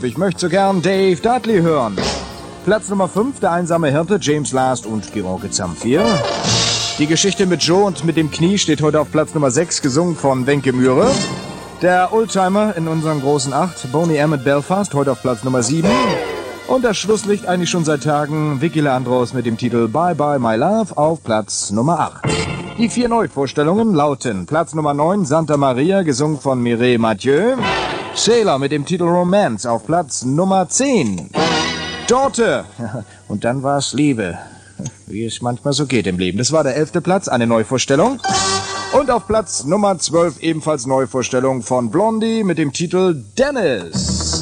Ich möchte so gern Dave Dudley hören. Platz Nummer 5, der einsame Hirte, James Last und George Zamfir. Die Geschichte mit Joe und mit dem Knie steht heute auf Platz Nummer 6, gesungen von Wenke Mühre. Der Oldtimer in unseren großen 8, Boney M. mit Belfast, heute auf Platz Nummer 7. Und das Schlusslicht eigentlich schon seit Tagen, Vicky Leandros mit dem Titel Bye Bye My Love auf Platz Nummer 8. Die 4 Neuvorstellungen lauten Platz Nummer 9, Santa Maria, gesungen von Mireille Mathieu. Sailor mit dem Titel Romance auf Platz Nummer 10. Daughter. Und dann war's Liebe. Wie es manchmal so geht im Leben. Das war der 11. Platz, eine Neuvorstellung. Und auf Platz Nummer 12 ebenfalls Neuvorstellung von Blondie mit dem Titel Dennis.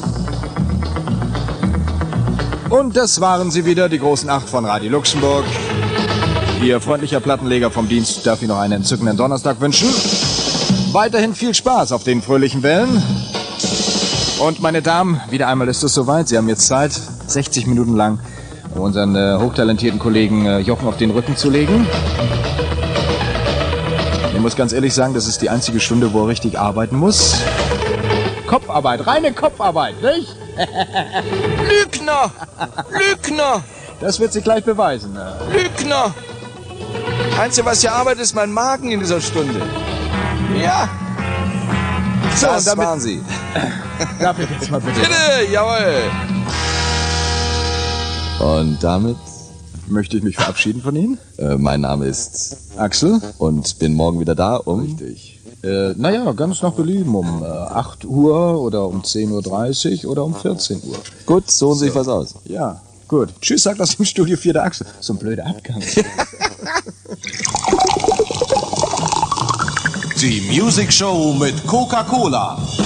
Und das waren sie wieder, die großen 8 von Radio Luxemburg. Ihr freundlicher Plattenleger vom Dienst darf Ihnen noch einen entzückenden Donnerstag wünschen. Weiterhin viel Spaß auf den fröhlichen Wellen. Und meine Damen, wieder einmal ist es soweit. Sie haben jetzt Zeit, 60 Minuten lang unseren hochtalentierten Kollegen Jochen auf den Rücken zu legen. Ich muss ganz ehrlich sagen, das ist die einzige Stunde, wo er richtig arbeiten muss. Kopfarbeit, reine Kopfarbeit, nicht? Lügner! Lügner! Das wird sich gleich beweisen. Lügner! Einzige, was hier arbeitet, ist mein Magen in dieser Stunde. Ja! So, das damit waren Sie. Darf ich jetzt mal bitte? Bitte, jawohl! Und damit Möchte ich mich verabschieden von Ihnen? mein Name ist Axel? und bin morgen wieder da Richtig. Naja, ganz nach Belieben, um 8 Uhr oder um 10.30 Uhr oder um 14 Uhr. Gut, suchen Sie sich was aus. Ja, gut. Tschüss, sagt aus dem Studio 4 der Axel. So ein blöder Abgang. Die Music Show mit Coca-Cola.